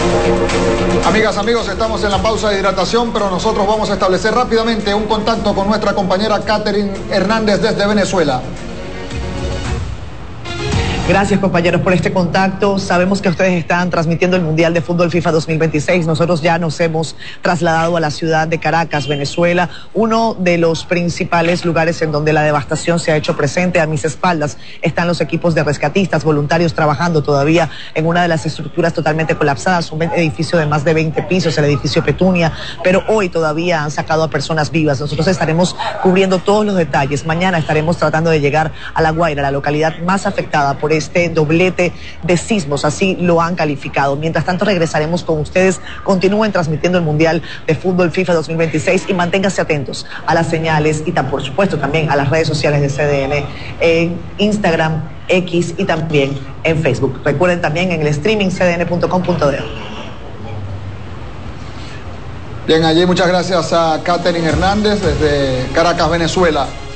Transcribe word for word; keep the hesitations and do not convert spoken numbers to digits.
Amigas, amigos, estamos en la pausa de hidratación, pero nosotros vamos a establecer rápidamente un contacto con nuestra compañera Catherine Hernández desde Venezuela. Gracias, compañeros, por este contacto. Sabemos que ustedes están transmitiendo el Mundial de Fútbol FIFA dos mil veintiséis. Nosotros ya nos hemos trasladado a la ciudad de Caracas, Venezuela, uno de los principales lugares en donde la devastación se ha hecho presente. A mis espaldas están los equipos de rescatistas, voluntarios trabajando todavía en una de las estructuras totalmente colapsadas, un edificio de más de veinte pisos, el edificio Petunia, pero hoy todavía han sacado a personas vivas. Nosotros estaremos cubriendo todos los detalles. Mañana estaremos tratando de llegar a La Guaira, la localidad más afectada por este doblete de sismos, así lo han calificado. Mientras tanto, regresaremos con ustedes. Continúen transmitiendo el Mundial de Fútbol FIFA dos mil veintiséis y manténganse atentos a las señales y, por supuesto, también a las redes sociales de C D N en Instagram, X y también en Facebook. Recuerden también en el streaming c d n punto com punto d e. Bien, allí muchas gracias a Catherine Hernández desde Caracas, Venezuela.